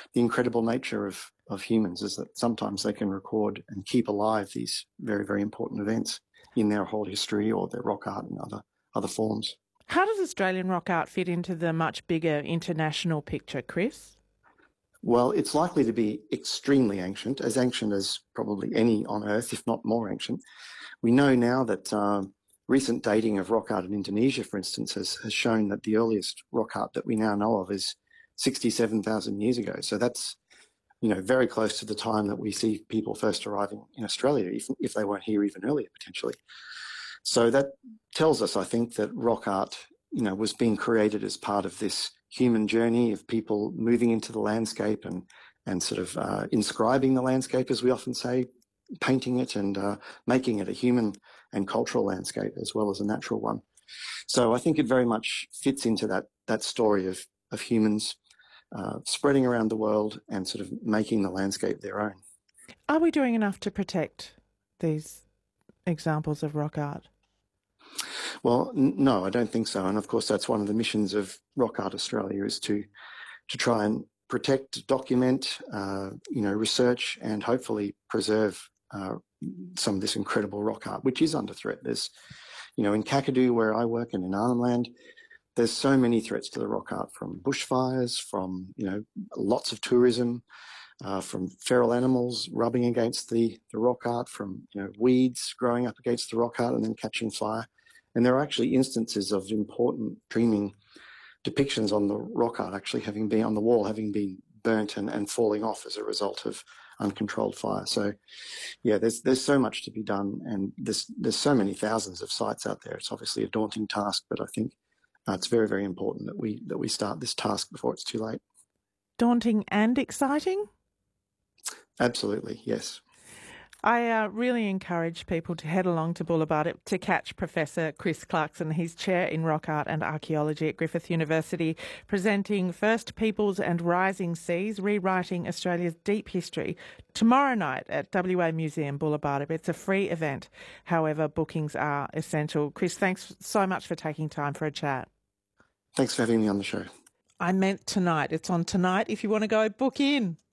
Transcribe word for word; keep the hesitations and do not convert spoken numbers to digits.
the incredible nature of, of humans is that sometimes they can record and keep alive these very, very important events in their whole history or their rock art and other, other forms. How does Australian rock art fit into the much bigger international picture, Chris? Well, it's likely to be extremely ancient, as ancient as probably any on Earth, if not more ancient. We know now that um, recent dating of rock art in Indonesia, for instance, has, has shown that the earliest rock art that we now know of is sixty-seven thousand years ago. So that's, you know, very close to the time that we see people first arriving in Australia, if, if they weren't here even earlier, potentially. So that tells us, I think, that rock art, you know, was being created as part of this human journey of people moving into the landscape and, and sort of uh, inscribing the landscape, as we often say, painting it and uh, making it a human and cultural landscape as well as a natural one. So I think it very much fits into that that story of, of humans uh, spreading around the world and sort of making the landscape their own. Are we doing enough to protect these examples of rock art? Well, n- no, I don't think so. And of course, that's one of the missions of Rock Art Australia is to to try and protect, document, uh, you know, research and hopefully preserve uh, some of this incredible rock art, which is under threat. There's, you know, in Kakadu, where I work, and in Arnhem Land, there's so many threats to the rock art, from bushfires, from, you know, lots of tourism, uh, from feral animals rubbing against the, the rock art, from, you know, weeds growing up against the rock art and then catching fire. And there are actually instances of important streaming depictions on the rock art actually having been on the wall, having been burnt and, and falling off as a result of uncontrolled fire. So, yeah, there's there's so much to be done, and there's there's so many thousands of sites out there. It's obviously a daunting task, but I think uh, it's very, very important that we that we start this task before it's too late. Daunting and exciting? Absolutely, yes. I uh, really encourage people to head along to Bullabard to catch Professor Chris Clarkson. He's Chair in Rock Art and Archaeology at Griffith University, presenting First Peoples and Rising Seas, Rewriting Australia's Deep History, tomorrow night at W A Museum Bullabard. It's a free event. However, bookings are essential. Chris, thanks so much for taking time for a chat. Thanks for having me on the show. I meant tonight. It's on tonight. If you want to go, book in.